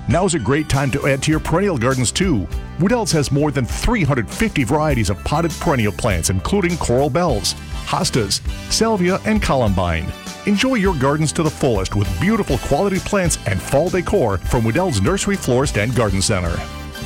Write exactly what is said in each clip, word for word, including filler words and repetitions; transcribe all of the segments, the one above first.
Now's a great time to add to your perennial gardens too. Woodell's has more than three hundred fifty varieties of potted perennial plants, including coral bells, hostas, salvia, and columbine. Enjoy your gardens to the fullest with beautiful quality plants and fall decor from Woodell's Nursery, Florist, and Garden Center.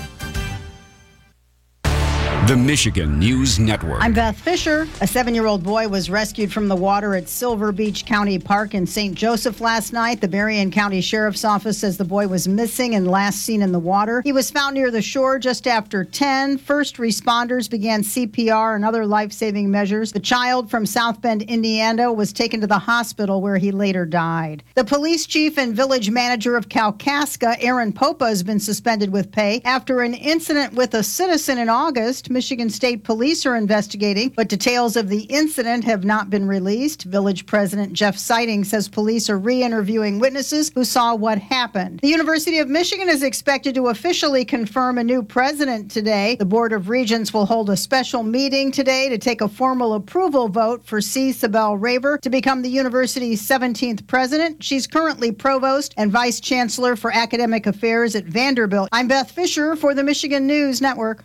The Michigan News Network. I'm Beth Fisher. A seven-year-old boy was rescued from the water at Silver Beach County Park in Saint Joseph last night. The Berrien County Sheriff's Office says the boy was missing and last seen in the water. He was found near the shore just after ten. First responders began C P R and other life-saving measures. The child from South Bend, Indiana, was taken to the hospital where he later died. The police chief and village manager of Kalkaska, Aaron Popa, has been suspended with pay after an incident with a citizen in August. Michigan State Police are investigating, but details of the incident have not been released. Village President Jeff Sighting says police are re-interviewing witnesses who saw what happened. The University of Michigan is expected to officially confirm a new president today. The Board of Regents will hold a special meeting today to take a formal approval vote for C. Sibel Raver to become the university's seventeenth president. She's currently provost and vice chancellor for academic affairs at Vanderbilt. I'm Beth Fisher for the Michigan News Network.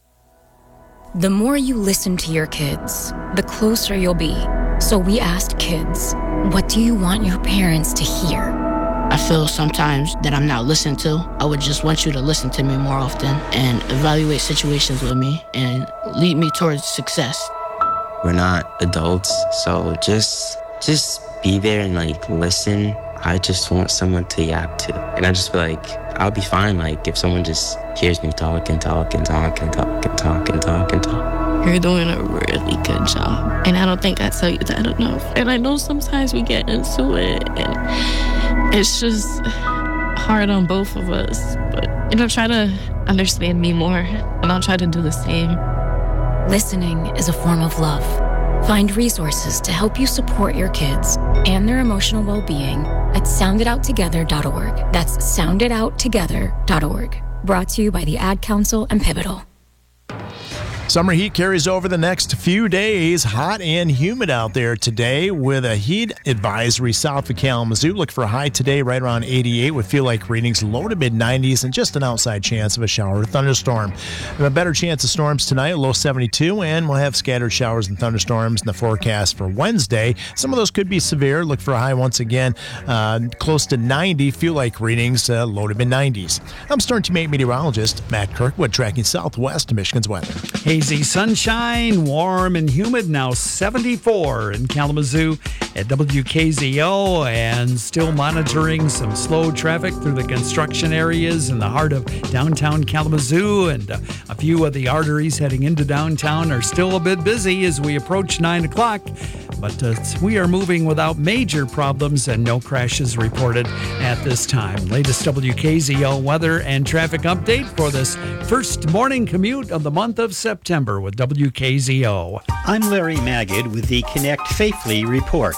The more you listen to your kids, the closer you'll be. So we asked kids, what do you want your parents to hear? I feel sometimes that I'm not listened to. I would just want you to listen to me more often and evaluate situations with me and lead me towards success. We're not adults, so just just be there and like listen. I just want someone to yap to. And I just feel like I'll be fine like if someone just hears me talk and talk and talk and talk and talk and talk and talk. You're doing a really good job. And I don't think I tell you that enough. And I know sometimes we get into it and it's just hard on both of us. But, you know, try to understand me more and I'll try to do the same. Listening is a form of love. Find resources to help you support your kids and their emotional well-being at sound it out together dot org. That's sound it out together dot org. Brought to you by the Ad Council and Pivotal. Summer heat carries over the next few days. Hot and humid out there today with a heat advisory south of Kalamazoo. Look for a high today right around eighty-eight with feel-like readings low to mid-nineties and just an outside chance of a shower or thunderstorm. We have a better chance of storms tonight, low seventy-two, and we'll have scattered showers and thunderstorms in the forecast for Wednesday. Some of those could be severe. Look for a high once again uh, close to ninety. Feel-like readings uh, low to mid-nineties. I'm Storm Team eight meteorologist Matt Kirkwood tracking southwest to Michigan's weather. Hazy sunshine, warm and humid, now seventy-four in Kalamazoo at W K Z O, and still monitoring some slow traffic through the construction areas in the heart of downtown Kalamazoo, and uh, a few of the arteries heading into downtown are still a bit busy as we approach nine o'clock, but uh, we are moving without major problems and no crashes reported at this time. Latest W K Z O weather and traffic update for this first morning commute of the month of September with W K Z O. I'm Larry Magid with the Connect Safely report.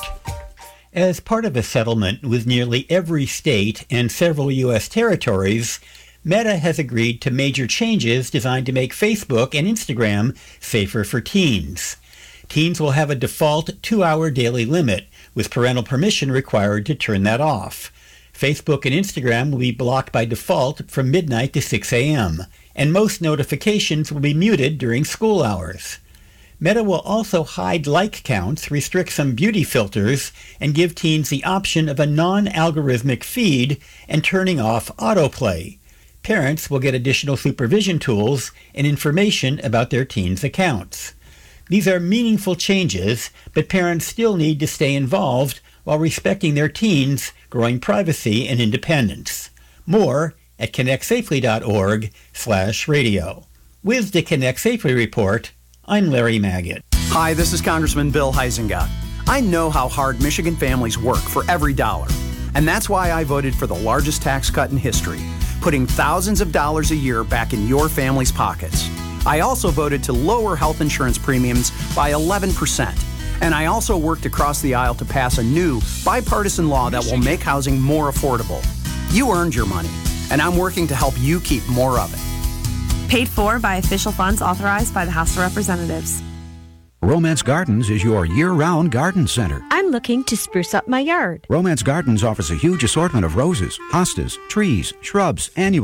As part of a settlement with nearly every state and several U S territories, Meta has agreed to major changes designed to make Facebook and Instagram safer for teens. Teens will have a default two-hour daily limit, with parental permission required to turn that off. Facebook and Instagram will be blocked by default from midnight to six a.m., and most notifications will be muted during school hours. Meta will also hide like counts, restrict some beauty filters, and give teens the option of a non-algorithmic feed and turning off autoplay. Parents will get additional supervision tools and information about their teens' accounts. These are meaningful changes, but parents still need to stay involved while respecting their teens' growing privacy and independence. More at connect safely dot org slash radio. With the Connect Safely report, I'm Larry Magid. Hi, this is Congressman Bill Huizenga. I know how hard Michigan families work for every dollar, and that's why I voted for the largest tax cut in history, putting thousands of dollars a year back in your family's pockets. I also voted to lower health insurance premiums by eleven percent. And I also worked across the aisle to pass a new bipartisan law that will make housing more affordable. You earned your money, and I'm working to help you keep more of it. Paid for by official funds authorized by the House of Representatives. Romance Gardens is your year-round garden center. I'm looking to spruce up my yard. Romance Gardens offers a huge assortment of roses, hostas, trees, shrubs, annuals,